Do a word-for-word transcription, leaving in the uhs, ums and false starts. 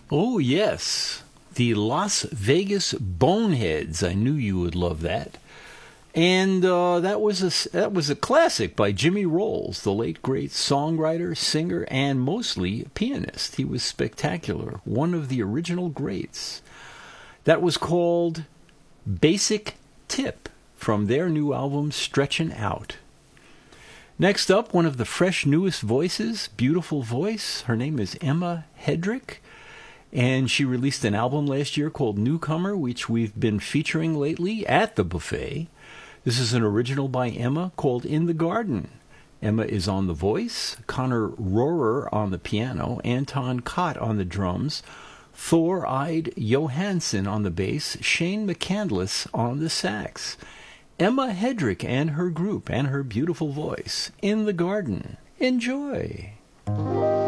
Oh, yes. The Las Vegas Boneheads. I knew you would love that. And uh, that was a that was a classic by Jimmy Rolls, the late great songwriter, singer, and mostly pianist. He was spectacular, one of the original greats. That was called Basic Tip from their new album Stretchin' Out. Next up, one of the fresh newest voices, beautiful voice. Her name is Emma Hedrick, and she released an album last year called Newcomer, which we've been featuring lately at the buffet. This is an original by Emma called In the Garden. Emma is on the voice, Connor Rohrer on the piano, Anton Kott on the drums, Thor Eid Johansson on the bass, Shane McCandless on the sax. Emma Hedrick and her group and her beautiful voice. In the Garden. Enjoy.